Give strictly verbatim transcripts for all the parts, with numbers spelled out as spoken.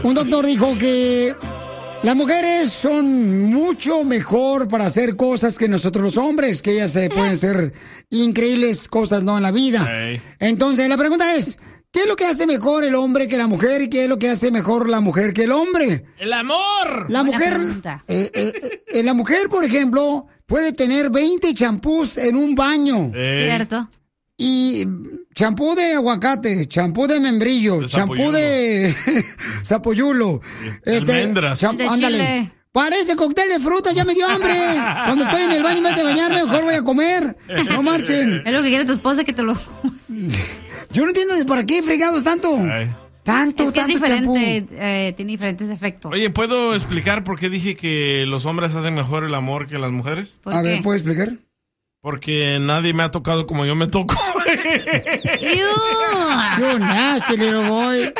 Un doctor dijo que las mujeres son mucho mejor para hacer cosas que nosotros los hombres, que ellas eh, pueden hacer increíbles cosas, ¿no?, en la vida. Hey. Entonces, la pregunta es, ¿qué es lo que hace mejor el hombre que la mujer y qué es lo que hace mejor la mujer que el hombre? ¡El amor! La mujer, eh, eh, eh, la mujer, por ejemplo, puede tener veinte champús en un baño. Hey. Cierto. Y champú de aguacate, champú de membrillo, champú de zapoyulo. Este, almendras. Champ- ándale. Chile. Parece cóctel de fruta, ya me dio hambre. Cuando estoy en el baño en vez de bañarme, mejor voy a comer. No marchen. Es lo que quiere tu esposa, que te lo comas. Yo no entiendo para qué fregados tanto. Ay. Tanto, es que tanto es diferente, champú. eh, tiene diferentes efectos. Oye, ¿puedo explicar por qué dije que los hombres hacen mejor el amor que las mujeres? A ver, ¿puedes explicar? Porque nadie me ha tocado como yo me toco. Yo nasty little boy.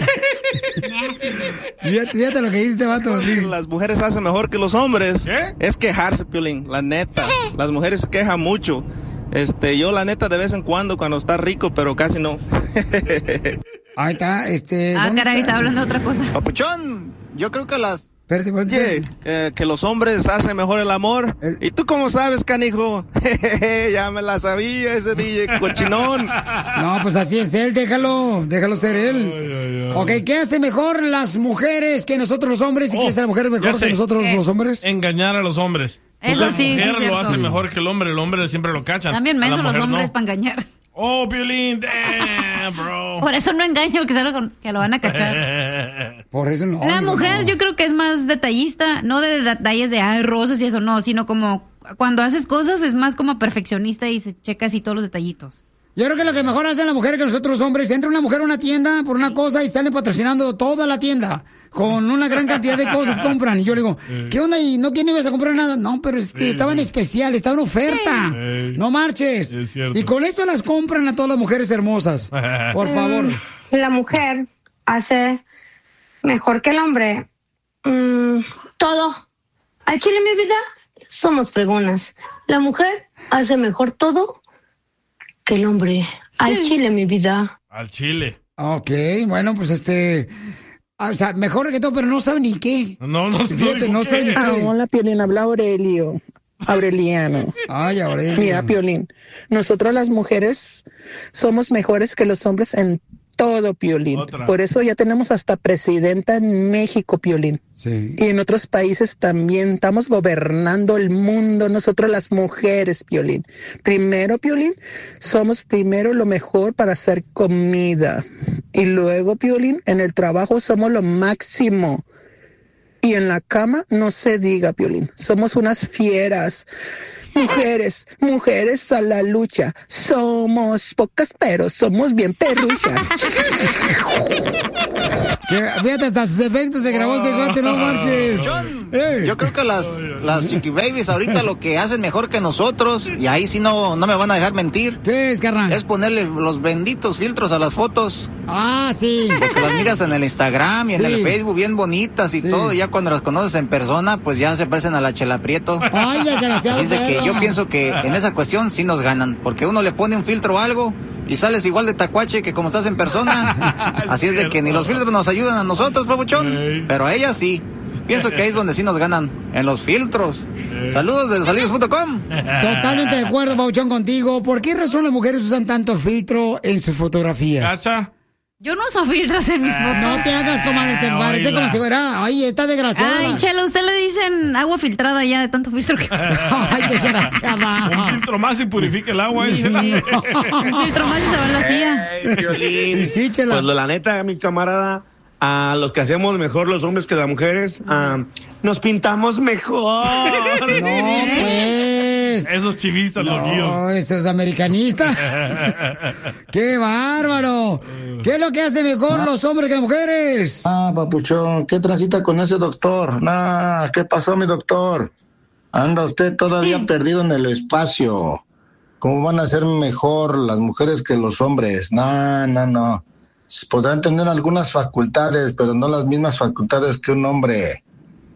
Fíjate, fíjate lo que dice este vato. Así. Las mujeres hacen mejor que los hombres. ¿Qué? Es quejarse, Piolín, la neta. Las mujeres se quejan mucho. Este, yo la neta de vez en cuando cuando está rico, pero casi no. Ahí está, este. Ah, caray, está? está hablando de otra cosa. Papuchón, yo creo que las Espérate, espérate. Sí, eh, que los hombres hacen mejor el amor. El... ¿Y tú cómo sabes, canijo? Ya me la sabía ese D J cochinón. No, pues así es él, déjalo, déjalo ser él. Ay, ay, ay. Ok, ¿qué hace mejor las mujeres que nosotros los hombres? ¿Y oh, qué hace la mujer mejor que nosotros eh, los hombres? Engañar a los hombres. Eso la sí, mujer sí, lo hace sí. mejor que el hombre, el hombre siempre lo cachan. También menso los hombres no. para engañar. Oh, Piolín, damn, bro. Por eso no engaño, que, se lo, que lo van a cachar. Por eso no. La no, mujer no. yo creo que es más detallista, no de detalles de ay, rosas y eso, no, sino como cuando haces cosas es más como perfeccionista y se checa así todos los detallitos. Yo creo que lo que mejor hace la mujer que nosotros los hombres, entra una mujer a una tienda por una cosa y sale patrocinando toda la tienda. Con una gran cantidad de cosas compran. Y yo le digo, ¿qué onda? ¿Y no quién ibas a comprar nada? No, pero es que estaba en especial, estaba en oferta. No marches. Y con eso las compran a todas las mujeres hermosas. Por favor. La mujer hace mejor que el hombre. Mm, todo. Al chile, mi vida, somos fregonas. La mujer hace mejor todo que el hombre. Al chile, mi vida. Al chile. Ok, bueno, pues este... O sea, mejor que todo, pero no sabe ni qué. No, no sé. Fíjate, no sabe ni qué. Ah, hola, Piolín, habla Aurelio. Aureliano. Ay, Aurelio. Mira, Piolín, nosotros las mujeres somos mejores que los hombres en todo, Piolín. Otra. Por eso ya tenemos hasta presidenta en México, Piolín. Sí. Y en otros países también estamos gobernando el mundo, nosotros las mujeres, Piolín. Primero, Piolín, somos primero lo mejor para hacer comida. Y luego, Piolín, en el trabajo somos lo máximo. Y en la cama no se diga, Piolín. Somos unas fieras. Mujeres, mujeres a la lucha. Somos pocas, pero somos bien perruchas. Que, fíjate, hasta sus efectos se grabó este guante, no marches. John, yo creo que las, las Chiqui Babies ahorita lo que hacen mejor que nosotros, y ahí sí no, no me van a dejar mentir. ¿Qué es, carnal? Es ponerle los benditos filtros a las fotos. Ah, sí. Porque las miras en el Instagram y Sí. en el Facebook bien bonitas y Sí. todo, y ya cuando las conoces en persona, pues ya se parecen a la Chela Prieto. Ay, desgraciado. Así es de que perro. yo pienso que en esa cuestión sí nos ganan, porque uno le pone un filtro o algo y sales igual de tacuache que como estás en persona. Así es de que ni los filtros nos ayudan a nosotros, papuchón, Ey. pero a ellas sí. Pienso que ahí es donde sí nos ganan, en los filtros. Saludos desde salidos punto com. Totalmente de acuerdo, Pauchón, contigo. ¿Por qué razón las mujeres usan tanto filtro en sus fotografías? ¿Cacha? Yo no uso filtros en mis fotos. No te hagas, comadre, te Ah, parece oíla. como si fuera... Ay, está desgraciada. Ay, Chela, usted le dicen agua filtrada ya de tanto filtro que usa. Ay, desgraciada. Un filtro más y purifica el agua. ¿eh? Sí. Un filtro más y se va en la silla. Ey, Piolín. Y sí, Chela. Pues la neta, mi camarada, a los que hacemos mejor los hombres que las mujeres, ah, nos pintamos mejor. No, pues... Esos chivistas, los guíos. No, esos americanistas. ¡Qué bárbaro! ¿Qué es lo que hace mejor los hombres que las mujeres? Ah, papuchón, ¿qué transita con ese doctor? Nah, ¿qué pasó, mi doctor? Anda usted todavía Sí. perdido en el espacio. ¿Cómo van a ser mejor las mujeres que los hombres? No, no, no. Podrán tener algunas facultades, pero no las mismas facultades que un hombre.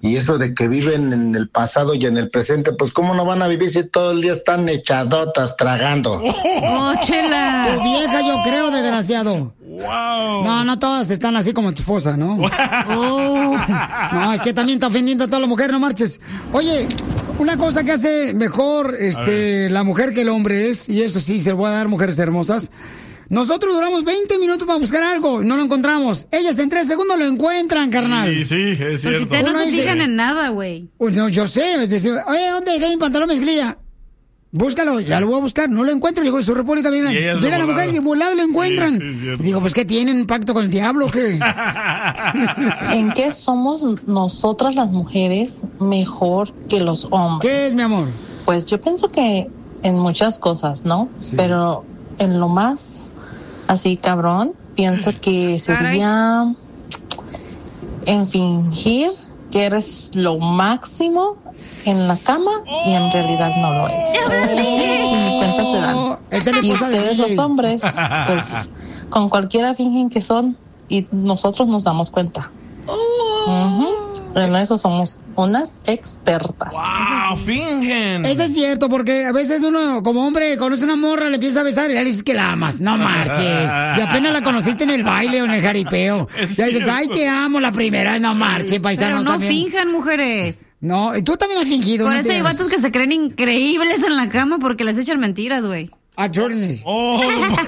Y eso de que viven en el pasado y en el presente, pues ¿cómo no van a vivir si todo el día están echadotas tragando? ¡Oh, chela! Tu vieja, yo creo, desgraciado. Wow. No, no todas están así como tu esposa, ¿no? Oh. No, es que también está ofendiendo a toda la mujer, no marches. Oye, una cosa que hace mejor este, la mujer que el hombre es, y eso sí, se lo voy a dar, mujeres hermosas. Nosotros duramos veinte minutos para buscar algo y no lo encontramos. Ellas en tres segundos lo encuentran, carnal. Sí, sí, es cierto. Porque ustedes no Uno se dice- fijan en nada, güey. Uy, no, yo sé, es decir, oye, ¿dónde dejé mi pantalón mezclilla? Búscalo, ya lo voy a buscar, no lo encuentro, digo, su república viene. Y ellas Llega de la mujer volada. y de volada lo encuentran. Sí, sí, es cierto. Y digo, pues ¿qué tienen? ¿Un pacto con el diablo o qué? ¿En qué somos nosotras las mujeres mejor que los hombres? ¿Qué es, mi amor? Pues yo pienso que en muchas cosas, ¿no? Sí. Pero en lo más así cabrón, pienso que sería en fingir que eres lo máximo en la cama y en realidad no lo es. Y ni cuenta se dan. Esta es la Y esposa de ustedes D J. los hombres, pues con cualquiera fingen que son y nosotros nos damos cuenta. Ujú. En eso somos unas expertas. ¡Wow! ¡Fingen! Eso es cierto, porque a veces uno, como hombre, conoce una morra, le empieza a besar y ya le dices que la amas. No marches. Y apenas la conociste en el baile o en el jaripeo. Es Ya dices, cierto. ay, te amo la primera. No marches, Pero paisanos no también. finjan, mujeres. No, y tú también has fingido. Por no eso te hay hagas. vatos que se creen increíbles en la cama porque les echan mentiras, güey. Ah, Jordan. ¡Oh!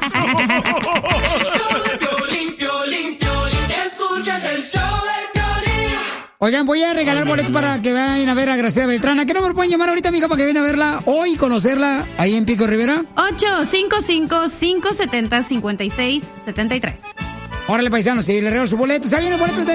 Oigan, voy a regalar boletos para que vayan a ver a Graciela Beltrán. ¿A qué número pueden llamar ahorita, mija, para que vayan a verla hoy y conocerla ahí en Pico Rivera? ocho cinco cinco, cinco siete cero, cinco seis siete tres. Órale, paisanos, si le regalo su boleto. ¿Saben los boletos de